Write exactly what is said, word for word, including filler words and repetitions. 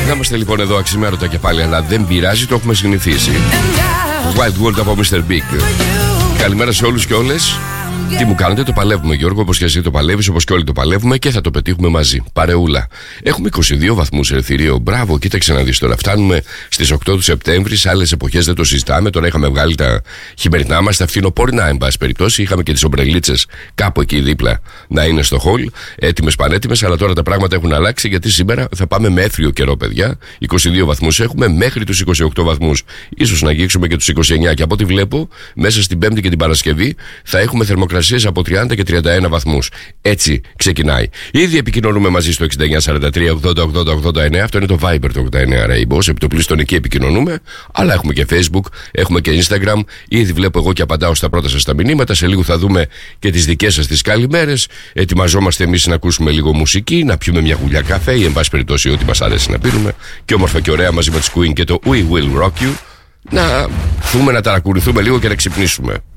Να είμαστε λοιπόν εδώ αξιμέρωτα και πάλι, αλλά δεν πειράζει, το έχουμε συνηθίσει. Wild World από μίστερ Big. Καλημέρα σε όλους και όλες. Τι μου κάνετε, το παλεύουμε Γιώργο, όπως και εσύ το παλεύεις, όπως και όλοι το παλεύουμε και θα το πετύχουμε μαζί. Παρεούλα. Έχουμε είκοσι δύο βαθμούς ερθυρίο. Μπράβο, κοίταξε να δεις τώρα. Φτάνουμε στις οκτώ του Σεπτέμβρη. Σε άλλες εποχές δεν το συζητάμε. Τώρα είχαμε βγάλει τα χειμερινά μας, τα φθινοπόρνα, εν πάση περιπτώσει. Είχαμε και τις ομπρελίτσες κάπου εκεί δίπλα να είναι στο χολ. Έτοιμες πανέτοιμες, αλλά τώρα τα πράγματα έχουν αλλάξει γιατί σήμερα θα πάμε με έθριο καιρό, παιδιά. είκοσι δύο βαθμούς έχουμε μέχρι τους είκοσι οκτώ βαθμούς. Ίσως να αγγίξουμε και τους είκοσι εννιά. Και από ό,τι βλέπω, μέσα στην Πέμπτη και την Παρασκευή θα έχουμε θερμοκρασία από τριάντα και τριάντα ένα βαθμούς. Έτσι ξεκινάει. Ήδη επικοινωνούμε μαζί στο εξήντα εννιά σαράντα τρία ογδόντα ογδόντα ογδόντα εννέα. Αυτό είναι το Viber του ογδόντα εννέα Rainbows. Επιτοπλίστων εκεί επικοινωνούμε. Αλλά έχουμε και Facebook, έχουμε και Instagram. Ήδη βλέπω εγώ και απαντάω στα πρώτα σας τα μηνύματα. Σε λίγο θα δούμε και τις δικές σας τις καλημέρες. Ετοιμαζόμαστε εμείς να ακούσουμε λίγο μουσική, να πιούμε μια γουλιά καφέ ή εν πάση περιπτώσει ό,τι μας αρέσει να πίνουμε. Και όμορφα και ωραία μαζί με τις Queen και το We Will Rock You. Να δούμε, να ταρακουνηθούμε λίγο και να ξυπνήσουμε.